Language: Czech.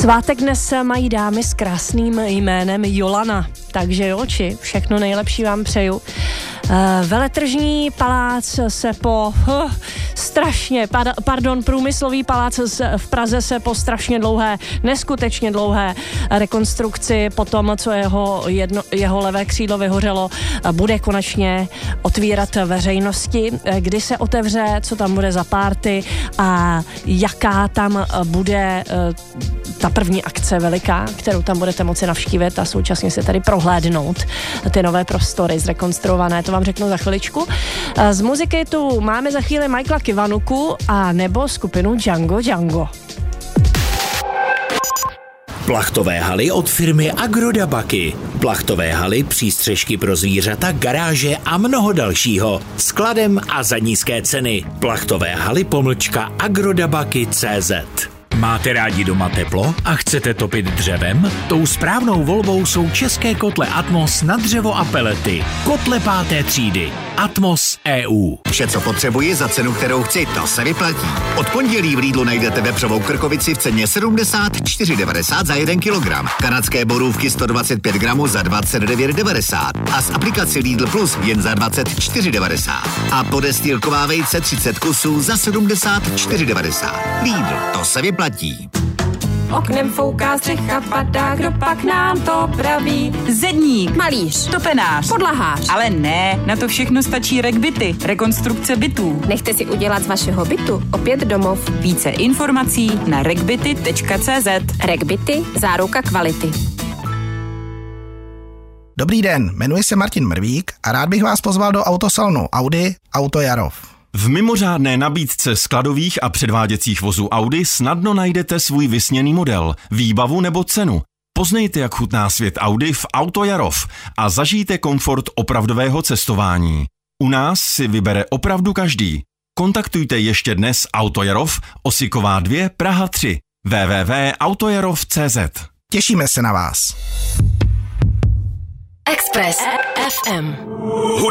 Svátek dnes mají dámy s krásným jménem Jolana, takže Jolči, všechno nejlepší vám přeju. Veletržní palác se po průmyslový palác v Praze se po strašně dlouhé, neskutečně dlouhé rekonstrukci po tom, co jeho levé křídlo vyhořelo, bude konečně otvírat veřejnosti. Kdy se otevře, co tam bude za party a jaká tam bude ta první akce veliká, kterou tam budete moci navštívit a současně se tady prohlédnout ty nové prostory zrekonstruované, to vám řeknu za chviličku. Z muziky tu máme za chvíli Michaela Kiwanuku a nebo skupinu Django Django. Plachtové haly od firmy Agrodabaky. Plachtové haly, přístřežky pro zvířata, garáže a mnoho dalšího. Skladem a za nízké ceny. Plachtové haly _Agrodabaky.cz. Máte rádi doma teplo a chcete topit dřevem? Tou správnou volbou jsou české kotle Atmos na dřevo a pelety. Kotle 5. třídy. Atmos EU. Vše, co potřebuji za cenu, kterou chci, to se vyplatí. Od pondělí v Lidlu najdete vepřovou krkovici v ceně 74,90 za 1 kilogram. Kanadské borůvky 125 gramů za 29,90 a z aplikaci Lidl Plus jen za 24,90. A podestýlková vejce 30 kusů za 74,90. Lidl, to se vyplatí. Oknem fouká střecha, padá, kdo pak nám to praví? Zedník, Malíř, topenář, podlahář. ale ne, na to všechno stačí RegBity, rekonstrukce bytů. Nechte si udělat z vašeho bytu opět domov. Více informací na regbity.cz. RegBity, záruka kvality. Dobrý den, jmenuji se Martin Mrvík a rád bych vás pozval do autosalonu Audi Auto Jarov. V mimořádné nabídce skladových a předváděcích vozů Audi snadno najdete svůj vysněný model, výbavu nebo cenu. Poznejte, jak chutná svět Audi v Auto Jarov a zažijte komfort opravdového cestování. U nás si vybere opravdu každý. Kontaktujte ještě dnes Auto Jarov, Osiková 2, Praha 3, www.autojarov.cz. Těšíme se na vás. Express FM.